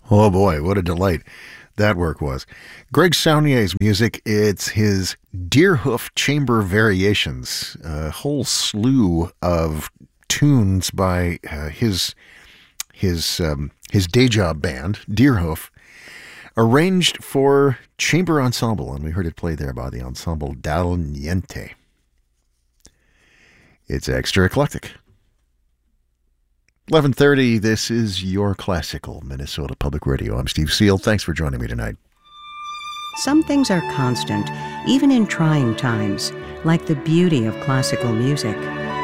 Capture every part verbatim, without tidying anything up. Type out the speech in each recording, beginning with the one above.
Oh boy, what a delight that work was. Greg Saunier's music, it's his Deerhoof Chamber Variations, a whole slew of tunes by uh, his his um, his day job band, Deerhoof, arranged for chamber ensemble, and we heard it played there by the Ensemble Dal Niente. It's extra eclectic. eleven thirty, this is your classical Minnesota Public Radio. I'm Steve Seal. Thanks for joining me tonight. Some things are constant, even in trying times, like the beauty of classical music.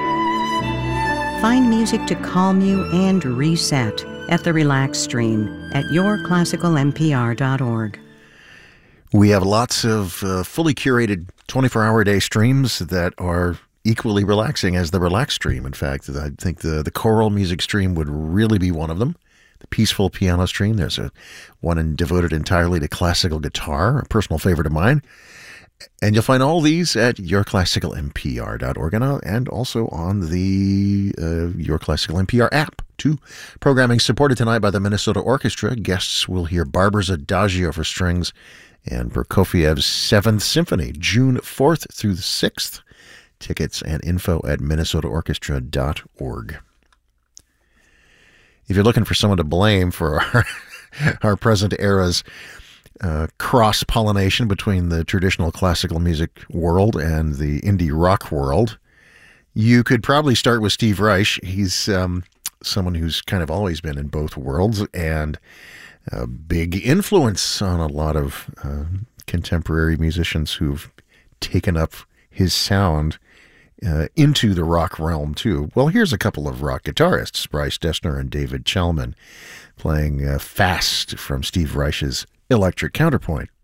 Find music to calm you and reset at the Relax Stream at your classical m p r dot org. We have lots of uh, fully curated twenty-four hour a day streams that are equally relaxing as the Relax Stream. In fact, I think the, the choral music stream would really be one of them. The peaceful piano stream, there's a one in, devoted entirely to classical guitar, a personal favorite of mine. And you'll find all these at your classical m p r dot org and also on the uh, Your Classical N P R app, too. Programming supported tonight by the Minnesota Orchestra. Guests will hear Barber's Adagio for strings and Prokofiev's Seventh Symphony, June fourth through the sixth. Tickets and info at minnesota orchestra dot org. If you're looking for someone to blame for our, our present era's uh, cross-pollination between the traditional classical music world and the indie rock world, you could probably start with Steve Reich. He's um, someone who's kind of always been in both worlds and a big influence on a lot of uh, contemporary musicians who've taken up his sound Uh, into the rock realm, too. Well, here's a couple of rock guitarists, Bryce Dessner and David Chalman, playing uh, Fast from Steve Reich's Electric Counterpoint.